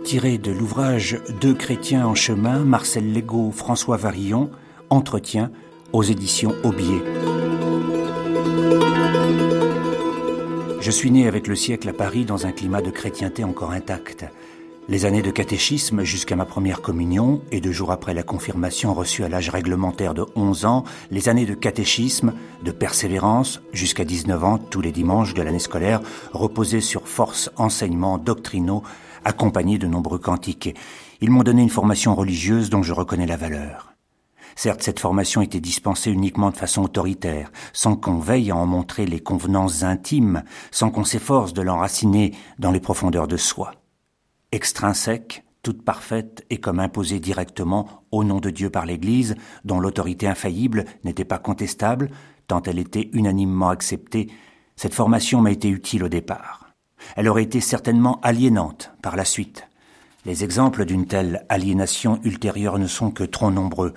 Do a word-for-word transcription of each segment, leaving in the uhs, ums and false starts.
tiré de l'ouvrage Deux chrétiens en chemin, Marcel Legault, François Varillon, Entretien, aux éditions Aubier. Je suis né avec le siècle à Paris dans un climat de chrétienté encore intact. Les années de catéchisme jusqu'à ma première communion et deux jours après la confirmation reçue à l'âge réglementaire de onze ans, les années de catéchisme, de persévérance jusqu'à dix-neuf ans, tous les dimanches de l'année scolaire, reposaient sur force enseignements doctrinaux accompagnés de nombreux cantiques. Ils m'ont donné une formation religieuse dont je reconnais la valeur. Certes, cette formation était dispensée uniquement de façon autoritaire, sans qu'on veille à en montrer les convenances intimes, sans qu'on s'efforce de l'enraciner dans les profondeurs de soi. Extrinsèque, toute parfaite et comme imposée directement au nom de Dieu par l'Église, dont l'autorité infaillible n'était pas contestable, tant elle était unanimement acceptée, cette formation m'a été utile au départ. Elle aurait été certainement aliénante par la suite. Les exemples d'une telle aliénation ultérieure ne sont que trop nombreux.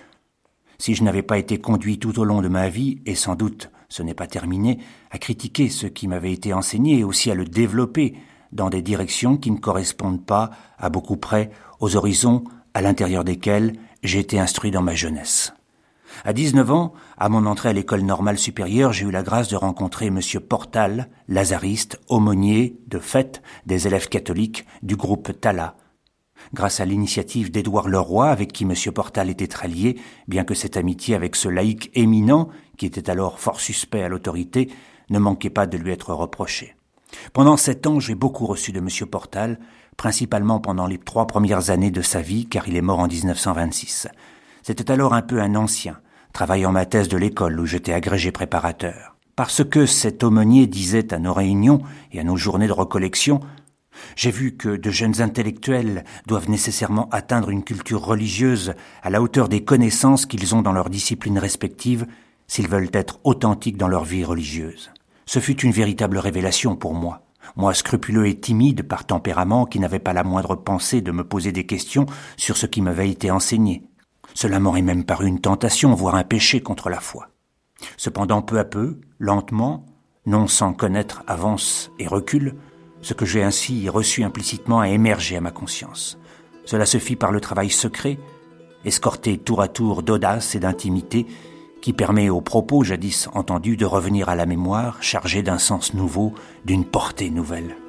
Si je n'avais pas été conduit tout au long de ma vie, et sans doute ce n'est pas terminé, à critiquer ce qui m'avait été enseigné et aussi à le développer dans des directions qui ne correspondent pas, à beaucoup près, aux horizons à l'intérieur desquels j'ai été instruit dans ma jeunesse. À dix-neuf ans, à mon entrée à l'école normale supérieure, j'ai eu la grâce de rencontrer M. Portal, lazariste, aumônier, de fait, des élèves catholiques du groupe Tala. Grâce à l'initiative d'Édouard Leroy, avec qui M. Portal était très lié, bien que cette amitié avec ce laïc éminent, qui était alors fort suspect à l'autorité, ne manquait pas de lui être reprochée. Pendant sept ans, j'ai beaucoup reçu de M. Portal, principalement pendant les trois premières années de sa vie, car il est mort en dix-neuf cent vingt-six. C'était alors un peu un ancien, travaillant ma thèse de l'école où j'étais agrégé préparateur. Parce que cet aumônier disait à nos réunions et à nos journées de recollection, j'ai vu que de jeunes intellectuels doivent nécessairement atteindre une culture religieuse à la hauteur des connaissances qu'ils ont dans leurs disciplines respectives s'ils veulent être authentiques dans leur vie religieuse. Ce fut une véritable révélation pour moi. Moi, scrupuleux et timide par tempérament, qui n'avais pas la moindre pensée de me poser des questions sur ce qui m'avait été enseigné. Cela m'aurait même paru une tentation, voire un péché contre la foi. Cependant, peu à peu, lentement, non sans connaître avance et recul, ce que j'ai ainsi reçu implicitement a émergé à ma conscience. Cela se fit par le travail secret, escorté tour à tour d'audace et d'intimité, qui permet aux propos jadis entendus de revenir à la mémoire chargés d'un sens nouveau, d'une portée nouvelle.